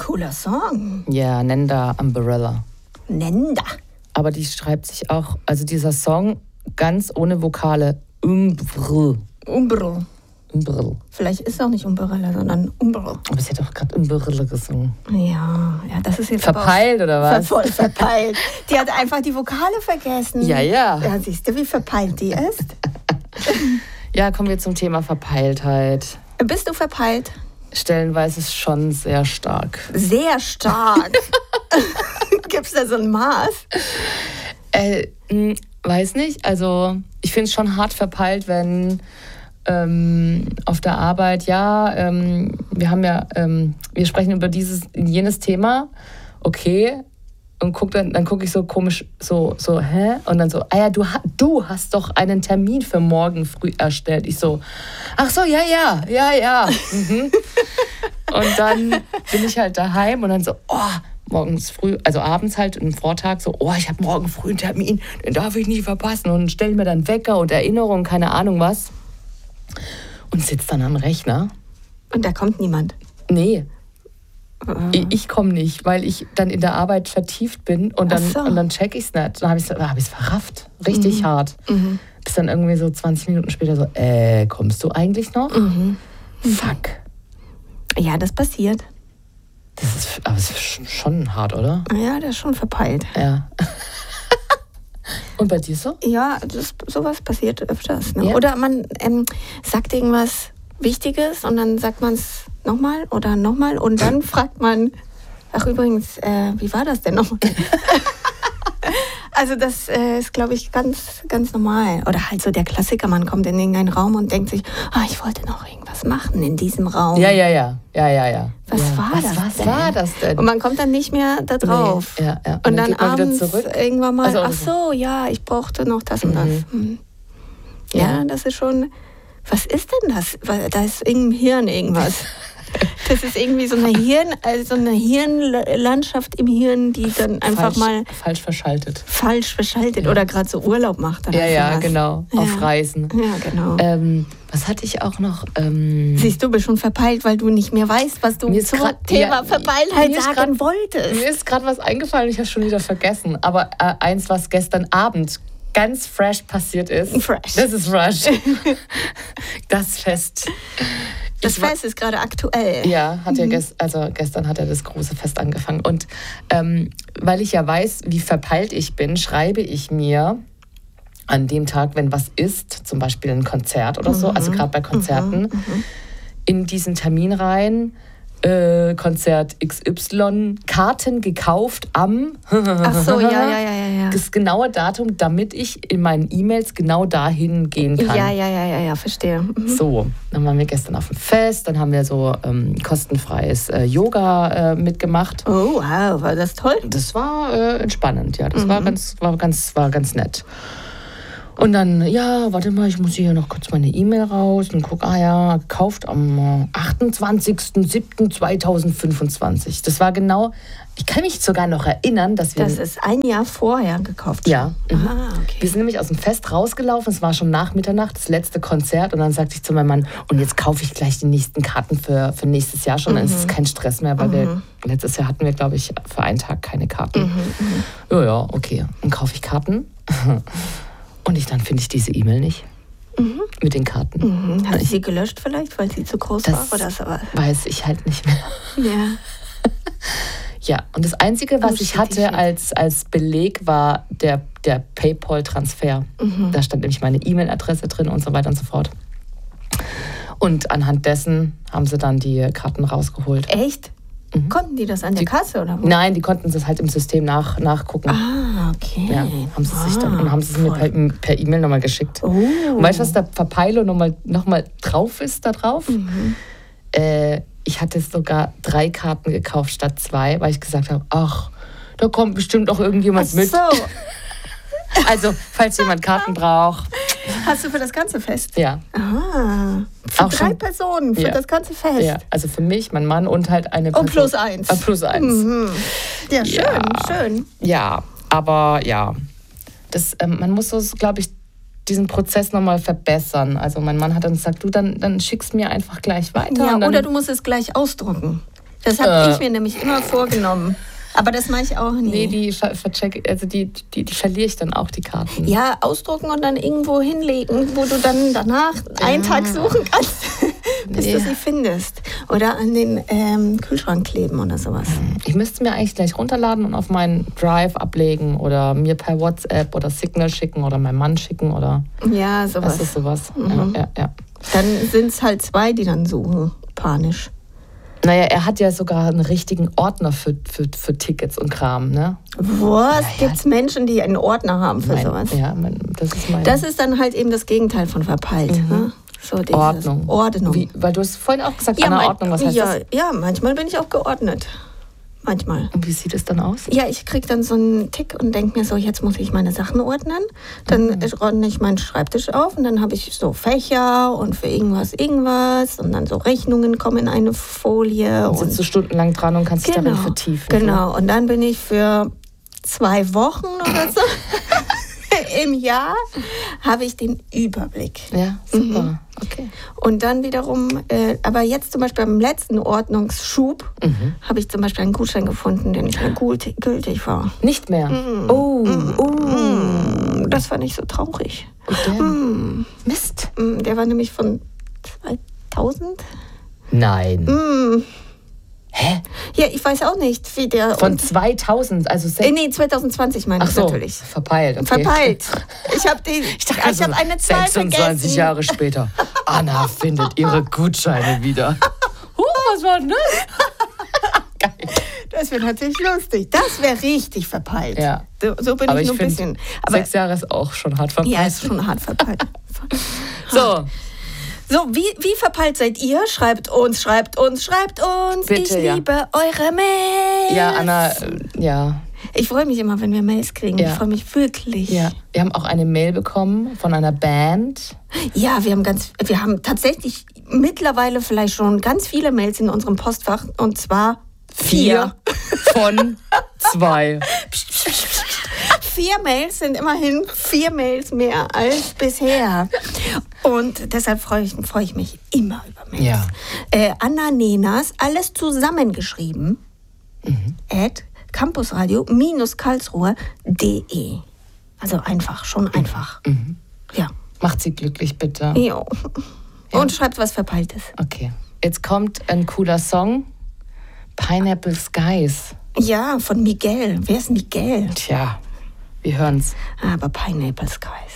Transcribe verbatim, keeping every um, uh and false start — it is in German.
cooler Song. Ja, Nenda Umbrella. Nenda. Aber die schreibt sich auch, also dieser Song ganz ohne Vokale. Umbrell. Umbrell. Umbrell. Vielleicht ist es auch nicht Umbrella, sondern Umbrell. Aber sie hat doch gerade Umbrella gesungen. Ja, ja, das ist jetzt verpeilt oder was? Ver voll verpeilt. Die hat einfach die Vokale vergessen. Ja, ja. Ja, siehst du, wie verpeilt die ist? Ja, kommen wir zum Thema Verpeiltheit. Bist du verpeilt? Stellenweise ist schon sehr stark. Sehr stark. Gibt es da so ein Maß? Äh, mh, weiß nicht. Also ich finde es schon hart verpeilt, wenn ähm, auf der Arbeit, ja, ähm, wir haben ja, ähm, wir sprechen über dieses, jenes Thema, okay, und guck dann, dann gucke ich so komisch, so, so, hä? Und dann so, ah ja, du, du hast doch einen Termin für morgen früh erstellt. Ich so, ach so, ja, ja, ja, ja. Mhm. Und dann bin ich halt daheim und dann so, oh, morgens früh, also abends halt, im Vortag so, oh, ich habe morgen früh einen Termin, den darf ich nicht verpassen. Und stelle mir dann Wecker und Erinnerungen, keine Ahnung was. Und sitze dann am Rechner. Und da kommt niemand? Nee. Ich, ich komme nicht, weil ich dann in der Arbeit vertieft bin und dann, so. und dann check ich es nicht. Dann habe ich es hab verrafft. Richtig mhm. hart. Mhm. Bis dann irgendwie so zwanzig Minuten später so, äh, kommst du eigentlich noch? Mhm. Fuck. Ja, das passiert. Das ist, aber es ist schon hart, oder? Ja, das ist schon verpeilt. Ja. Und bei dir so? Ja, das, sowas passiert öfters. Ne? Ja. Oder man ähm, sagt irgendwas Wichtiges und dann sagt man es nochmal oder nochmal und dann fragt man, ach übrigens, äh, wie war das denn nochmal? Also das äh, ist, glaube ich, ganz, ganz normal. Oder halt so der Klassiker, man kommt in irgendeinen Raum und denkt sich, ah, ich wollte noch irgendwas machen in diesem Raum. Ja, ja, ja. Ja, ja, ja. Was ja. war was, das Was denn? war das denn? Und man kommt dann nicht mehr da drauf. Nee, ja, ja. Und, Und, dann, dann, geht man abends wieder zurück. irgendwann mal, Also, ach so, ja, ich brauchte noch das und das. Mhm. Hm. Ja, Ja. das ist schon, was ist denn das? Weil da ist im Hirn irgendwas. Das ist irgendwie so eine Hirn, also so eine Hirnlandschaft im Hirn, die dann einfach falsch, mal falsch verschaltet. falsch verschaltet Ja. oder gerade so Urlaub macht. Oder Ja, ja, sowas. genau. Ja. Auf Reisen. Ja, genau. Ähm, was hatte ich auch noch? Ähm, Siehst du, bist schon verpeilt, weil du nicht mehr weißt, was du Mir ist zum grad- Thema ja, Verpeiltheit mir ist sagen grad- wolltest. Mir ist gerade was eingefallen, ich habe schon wieder vergessen. Aber äh, eins, was gestern Abend ganz fresh passiert ist. Fresh. Das ist fresh. Das Fest. Das Ich war- Fest ist gerade aktuell. Ja, hat ja gest, also gestern hat ja das große Fest angefangen. Und ähm, weil ich ja weiß, wie verpeilt ich bin, schreibe ich mir an dem Tag, wenn was ist, zum Beispiel ein Konzert oder so, also gerade bei Konzerten, Mhm, mhm. in diesen Termin rein, äh, Konzert X Y, Karten gekauft am Ach so, ja, ja, ja, ja, ja. das genaue Datum, damit ich in meinen E-Mails genau dahin gehen kann. Ja, ja, ja, ja, ja, verstehe. Mhm. So, dann waren wir gestern auf dem Fest, dann haben wir so ähm, kostenfreies äh, Yoga äh, mitgemacht. Oh, wow, war das toll? Das war äh, entspannend, ja, das Mhm. war ganz, war ganz, war ganz nett. Und dann, ja, warte mal, ich muss hier noch kurz meine E-Mail raus und guck, ah ja, gekauft am äh, achtundzwanzigsten siebten zweitausendfünfundzwanzig. Das war genau, ich kann mich sogar noch erinnern, dass wir... Das ist ein Jahr vorher gekauft. Ja. Mhm. Ah, okay. Wir sind nämlich aus dem Fest rausgelaufen, es war schon nach Mitternacht, das letzte Konzert und dann sagte ich zu meinem Mann, und jetzt kaufe ich gleich die nächsten Karten für, für nächstes Jahr schon, dann ist es kein Stress mehr, weil wir, letztes Jahr hatten wir, glaube ich, für einen Tag keine Karten. Mhm, Ja, ja, okay, dann kaufe ich Karten und ich, dann finde ich diese E-Mail nicht Mhm. mit den Karten. Mhm. Hat sie sie gelöscht vielleicht, weil sie zu groß Das war? Oder so? weiß ich halt nicht mehr. Ja. Ja, und das Einzige, was Oh, ich shit, hatte shit. als, als Beleg, war der, der PayPal-Transfer. Mhm. Da stand nämlich meine E-Mail-Adresse drin und so weiter und so fort. Und anhand dessen haben sie dann die Karten rausgeholt. Echt? Mhm. Konnten die das an der Die- Kasse oder wo? Nein, die konnten das halt im System nach, nachgucken. Ah, okay. Ja, haben sie sich dann Ah, und haben sie es mir voll. per, per E-Mail nochmal geschickt. Oh. Und weißt du, was da Verpeilo nochmal noch mal drauf ist da drauf? Mhm. Äh, ich hatte sogar drei Karten gekauft statt zwei, weil ich gesagt habe, ach, da kommt bestimmt auch irgendjemand Ach mit. so. Also, falls jemand Karten braucht. Hast du für das ganze Fest? Ja. Ah. Für Auch drei schon- Personen, für Ja. das ganze Fest. Ja, also für mich, mein Mann und halt eine Und Person. plus eins. Äh, plus eins. Mhm. Ja, schön, Ja. schön. Ja, aber ja, das, ähm, man muss so, glaube ich, diesen Prozess nochmal verbessern. Also mein Mann hat dann gesagt, du, dann, dann schickst mir einfach gleich weiter. Ja, und dann, oder du musst es gleich ausdrucken. Das habe Äh. ich mir nämlich immer vorgenommen. Aber das mache ich auch nie. Nee, die ver vercheck, also die, die, die verliere ich dann auch, die Karten. Ja, ausdrucken und dann irgendwo hinlegen, wo du dann danach einen Tag suchen kannst, bis Nee. du sie findest. Oder an den ähm, Kühlschrank kleben oder sowas. Ich müsste mir eigentlich gleich runterladen und auf meinen Drive ablegen oder mir per WhatsApp oder Signal schicken oder meinem Mann schicken oder Ja, was sowas. ist sowas. Mhm. Ja, ja, ja. Dann sind es halt zwei, die dann suchen. Panisch. Naja, er hat ja sogar einen richtigen Ordner für, für, für Tickets und Kram, ne? Was? Gibt's Menschen, die einen Ordner haben für Mein, sowas? ja, mein, das ist mein... Das ist dann halt eben das Gegenteil von verpeilt. Ne? So dieses Ordnung. Ordnung. Wie, weil du hast vorhin auch gesagt, ja, Anna, mein- Ordnung, was heißt ja, das? ja, manchmal bin ich auch geordnet. Manchmal. Und wie sieht es dann aus? Ja, ich krieg dann so einen Tick und denke mir so, jetzt muss ich meine Sachen ordnen. Dann Mhm. ordne ich meinen Schreibtisch auf und dann habe ich so Fächer und für irgendwas irgendwas und dann so Rechnungen kommen in eine Folie. Und Und sitzt du stundenlang dran und kannst dich darin vertiefen. Genau, und dann bin ich für zwei Wochen oder so im Jahr, habe ich den Überblick. Ja, super. Mhm. Okay. Und dann wiederum, äh, aber jetzt zum Beispiel beim letzten Ordnungsschub, Mhm. habe ich zum Beispiel einen Gutschein gefunden, der nicht mehr gültig, gültig war. Nicht mehr? Mhm. Oh, oh. Das fand ich so traurig. Damn. Mist. Mm, Der war nämlich von zweitausend. Nein. Mm. Hä? Ja, ich weiß auch nicht, wie der... Von zweitausend, also äh, sech- nee, zwanzig zwanzig meine Ach ich so, natürlich. verpeilt. Okay. Verpeilt. Ich habe die. Ich dachte, ich habe eine Zahl sechsundzwanzig vergessen. Jahre später. Anna findet ihre Gutscheine wieder. Huh, was war denn das? Geil. Das wäre natürlich lustig. Das wäre richtig verpeilt. Ja. So, so bin Aber ich ich nur ein finde, bisschen. Aber sechs Jahre ist auch schon hart verpeilt. ja, ist schon hart verpeilt. So, So, wie, wie verpeilt seid ihr? Schreibt uns, schreibt uns, schreibt uns. Bitte, ich ja. liebe eure Mails. ja, Anna, äh, ja, Ich freue mich immer, wenn wir Mails kriegen. Ja. Ich freue mich wirklich. ja. Wir haben auch eine Mail bekommen von einer Band. Ja, wir haben ganz, wir haben tatsächlich mittlerweile vielleicht schon ganz viele Mails in unserem Postfach und zwar vier. von zwei. Vier Mails sind immerhin vier Mails mehr als bisher. Und deshalb freue ich, freue ich mich immer über Mails. Ja. Äh, Anna Nenas, alles zusammengeschrieben, Mhm. at campusradio-karlsruhe punkt de. Also einfach, schon einfach. Mhm. Ja. Macht sie glücklich, bitte. Jo. Und schreibt was Verpeiltes. Okay. Jetzt kommt ein cooler Song. Pineapple Skies. Ja, von Miguel. Wer ist Miguel? Tja, wir hören's. Aber Pineapple Skies.